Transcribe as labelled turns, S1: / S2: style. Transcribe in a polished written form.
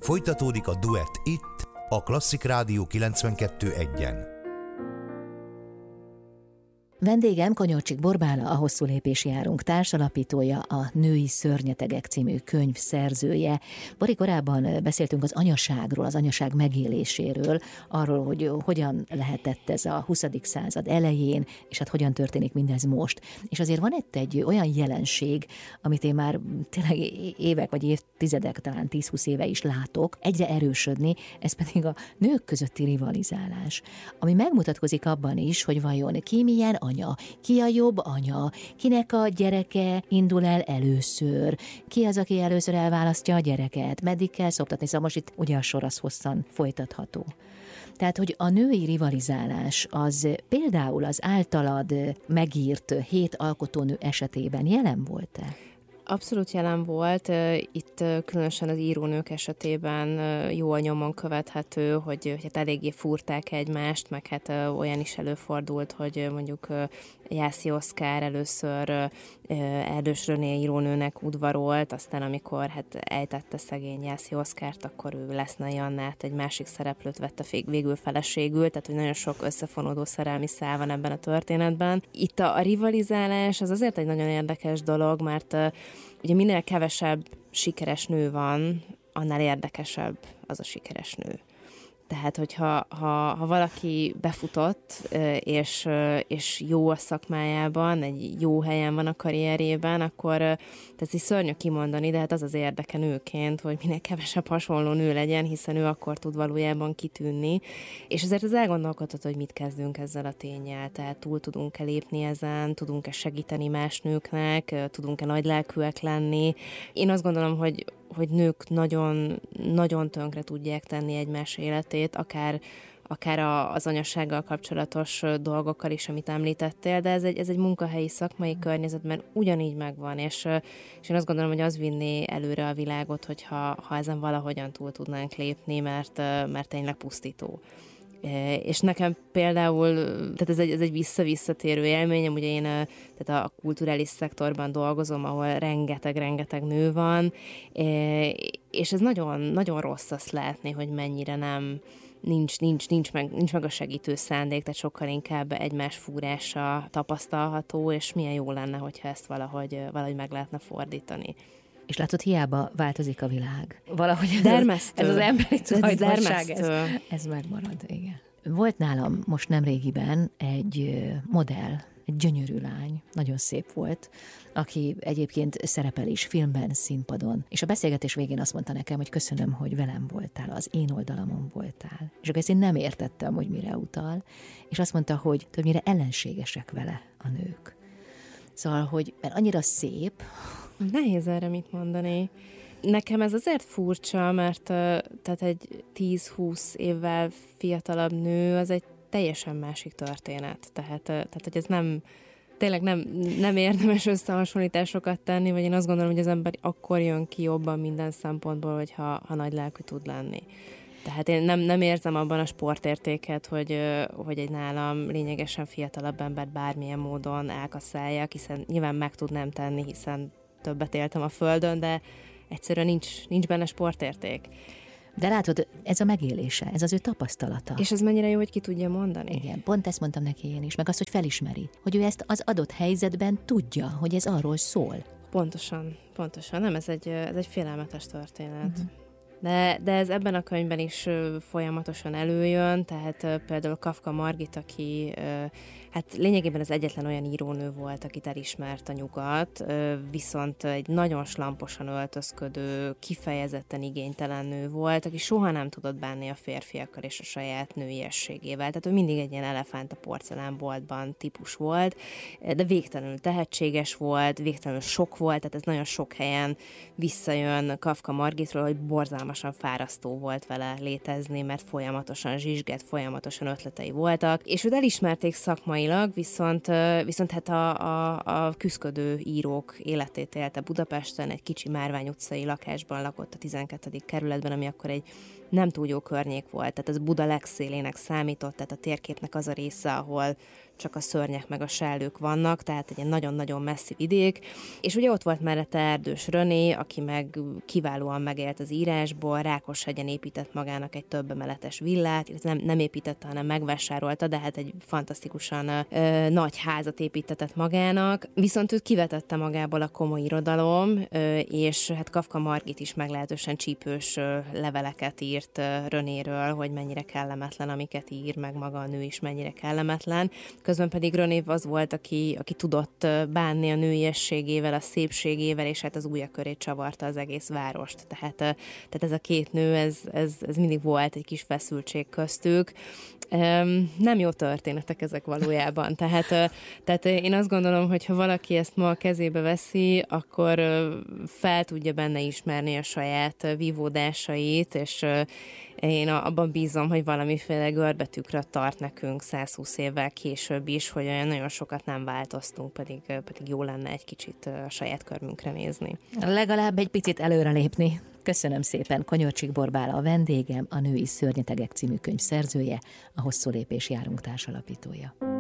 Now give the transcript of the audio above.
S1: Folytatódik a duett itt, a Klasszik Rádió 92.1-en.
S2: Vendégem Konyolcsik Borbála, a Hosszú lépés járunk társalapítója, a Női szörnyetegek című könyv szerzője. Bori, korábban beszéltünk az anyaságról, az anyaság megéléséről, arról, hogy hogyan lehetett ez a 20. század elején, és hát hogyan történik mindez most. És azért van itt egy olyan jelenség, amit én már tényleg évek vagy évtizedek, talán 10-20 éve is látok, egyre erősödni, ez pedig a nők közötti rivalizálás, ami megmutatkozik abban is, hogy vajon ki milyen anya, ki a jobb anya, kinek a gyereke indul el először, ki az, aki először elválasztja a gyereket, meddig kell szoptatni, szóval most itt ugye a sor az hosszan folytatható. Tehát, hogy a női rivalizálás az például az általad megírt 7 alkotónő esetében jelen volt-e?
S3: Abszolút jelen volt, itt különösen az írónők esetében jól nyomon követhető, hogy hát eléggé fúrták egymást, meg hát olyan is előfordult, hogy mondjuk Jászi Oszkár először Erdős René írónőnek udvarolt, aztán amikor hát ejtette szegény Jászi Oszkárt, akkor ő Lesznai Annát, egy másik szereplőt vette végül feleségül, tehát hogy nagyon sok összefonódó szerelmi szál van ebben a történetben. Itt a rivalizálás az azért egy nagyon érdekes dolog, mert ugye minél kevesebb sikeres nő van, annál érdekesebb az a sikeres nő. Tehát, hogyha valaki befutott, és jó a szakmájában, egy jó helyen van a karrierjében, akkor ez így szörnyű kimondani, de hát az az érdeke nőként, hogy minél kevesebb hasonló nő legyen, hiszen ő akkor tud valójában kitűnni. És ezért az elgondolkodhat, hogy mit kezdünk ezzel a ténnyel. Tehát túl tudunk-e lépni ezen, tudunk-e segíteni más nőknek, tudunk-e nagylelkűek lenni. Én azt gondolom, hogy nők nagyon, nagyon tönkre tudják tenni egymás életét, akár az anyasággal kapcsolatos dolgokkal is, amit említettél, de ez egy munkahelyi szakmai környezet, mert ugyanígy megvan, és én azt gondolom, hogy az vinné előre a világot, hogyha ezen valahogyan túl tudnánk lépni, mert tényleg pusztító. És nekem például, tehát ez egy visszatérő élményem, ugye én tehát a kulturális szektorban dolgozom, ahol rengeteg nő van, és ez nagyon, nagyon rossz azt látni, hogy mennyire nincs meg a segítő szándék, tehát sokkal inkább egymás fúrása tapasztalható, és milyen jó lenne, hogyha ezt valahogy meg lehetne fordítani.
S2: És látod, hiába változik a világ. Valahogy
S3: ez
S2: az emberi tulajdonság, ez megmarad, igen. Volt nálam most nemrégiben egy modell, egy gyönyörű lány, nagyon szép volt, aki egyébként szerepel is filmben, színpadon. És a beszélgetés végén azt mondta nekem, hogy köszönöm, hogy velem voltál, az én oldalamon voltál. És akkor ezt én nem értettem, hogy mire utal. És azt mondta, hogy többnyire ellenségesek vele a nők. Szóval, hogy mert annyira szép.
S3: Nehéz erre mit mondani. Nekem ez azért furcsa, mert tehát egy 10-20 évvel fiatalabb nő, az egy teljesen másik történet. Tehát hogy ez tényleg nem érdemes összehasonlításokat tenni, vagy én azt gondolom, hogy az ember akkor jön ki jobban minden szempontból, hogyha nagylelkű tud lenni. Tehát én nem érzem abban a sportértéket, hogy egy nálam lényegesen fiatalabb embert bármilyen módon elkasszáljak, hiszen nyilván meg tudnám tenni, hiszen többet éltem a földön, de egyszerűen nincs benne sportérték.
S2: De látod, ez a megélése, ez az ő tapasztalata.
S3: És ez mennyire jó, hogy ki tudja mondani.
S2: Igen, pont ezt mondtam neki én is, meg azt, hogy felismeri, hogy ő ezt az adott helyzetben tudja, hogy ez arról szól.
S3: Pontosan. Nem, ez egy félelmetes történet. Uh-huh. De ez ebben a könyvben is folyamatosan előjön, tehát például Kafka Margit, aki hát lényegében az egyetlen olyan írónő volt, akit elismert a nyugat, viszont egy nagyon slamposan öltözködő, kifejezetten igénytelen nő volt, aki soha nem tudott bánni a férfiakkal és a saját nőiességével. Tehát ő mindig egy ilyen elefánt a porcelánboltban típus volt, de végtelenül tehetséges volt, végtelenül sok volt, tehát ez nagyon sok helyen visszajön Kafka Margitról, hogy borzalmasan fárasztó volt vele létezni, mert folyamatosan zsizsgett, folyamatosan ötletei voltak, és őt elismerték szakmailag, viszont hát a küszködő írók életét élte Budapesten, egy kicsi Márvány utcai lakásban lakott a 12. kerületben, ami akkor egy nem túl jó környék volt, tehát ez Buda legszélének számított, tehát a térképnek az a része, ahol csak a szörnyek meg a sellők vannak, tehát egy nagyon-nagyon messzi vidék, és ugye ott volt mellette Erdős René, aki meg kiválóan megélt az írásból, Rákoshegyen épített magának egy több emeletes villát, illetve nem építette, hanem megvásárolta, de hát egy fantasztikusan nagy házat építetett magának, viszont őt kivetette magából a komoly irodalom, és hát Kafka Margit is meglehetősen csípős leveleket írt Renéről, hogy mennyire kellemetlen, amiket ír, meg maga a nő is mennyire kellemetlen. Közben pedig René az volt, aki tudott bánni a nőiességével, a szépségével, és hát az ujja köré csavarta az egész várost. Tehát ez a két nő, ez mindig volt egy kis feszültség köztük. Nem jó történetek ezek valójában. Tehát én azt gondolom, hogy ha valaki ezt ma a kezébe veszi, akkor fel tudja benne ismerni a saját vívódásait, és én abban bízom, hogy valamiféle görbetűkre tart nekünk 120 évvel később is, hogy olyan nagyon sokat nem változtunk, pedig jó lenne egy kicsit a saját körmünkre nézni.
S2: Legalább egy picit előrelépni. Köszönöm szépen, Konyorcsik Borbála a vendégem, a Női Szörnyetegek című könyv szerzője, a Hosszú lépés járunk társalapítója.